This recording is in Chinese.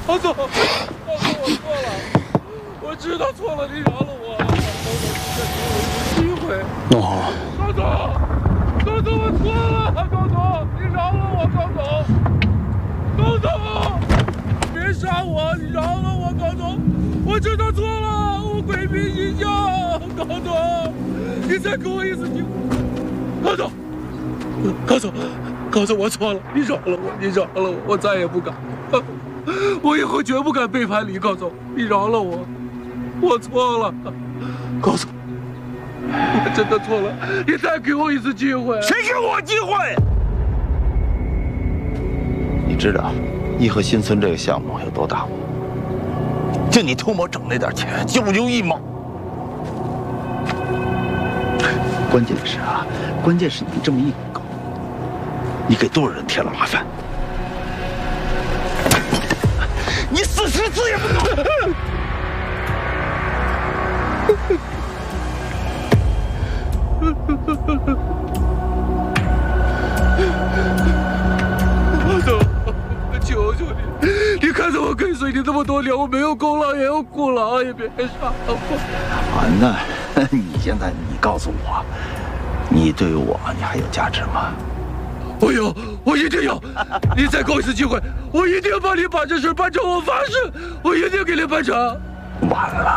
王总，我错了，我知道错了，你饶了我，王总，你再给我一次机会。 哦， 高总，我错了，高总，你饶了我，高总，别杀我，你饶了我，高总，我知道错了，我鬼迷心窍，高总，你再给我一次机会，高总，我错了，你饶了我，我再也不敢，我以后绝不敢背叛你，高总，你饶了我，我错了，高总，我真的错了，你再给我一次机会。 谁给我机会？你知道颐和新村这个项目有多大吗？就你偷摸整那点钱，九牛一毛。关键是你这么一搞，你给多少人添了麻烦？你死10次也不够！ 王总，求求你，你看在我跟随你这么多年，我没有功劳也有苦劳，也别杀我。 那你现在告诉我，你对于我你还有价值吗？ 我有，我一定有。你再给我一次机会，我一定帮你把这事办成。我发誓，我一定给你办成。 完了，